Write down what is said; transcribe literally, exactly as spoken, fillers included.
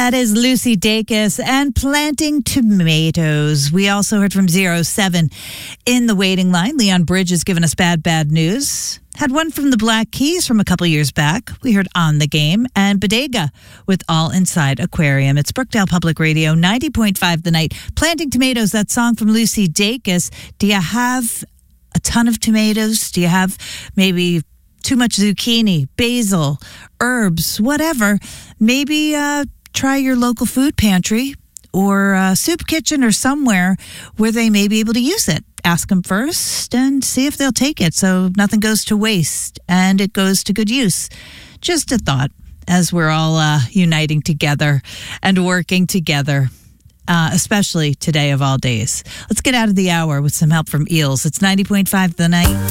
That is Lucy Dacus and Planting Tomatoes. We also heard from zero seven in the waiting line. Leon Bridge has given us bad, bad news. Had one from the Black Keys from a couple years back. We heard On the Game and Bodega with All Inside Aquarium. It's Brookdale Public Radio, ninety point five The Night. Planting Tomatoes, that song from Lucy Dacus. Do you have a ton of tomatoes? Do you have maybe too much zucchini, basil, herbs, whatever? Maybe uh, try your local food pantry or uh, soup kitchen or somewhere where they may be able to use it. Ask them first and see if they'll take it so nothing goes to waste and it goes to good use. Just a thought as we're all uh, uniting together and working together, uh, especially today of all days. Let's get out of the hour with some help from Eels. It's ninety point five The Night.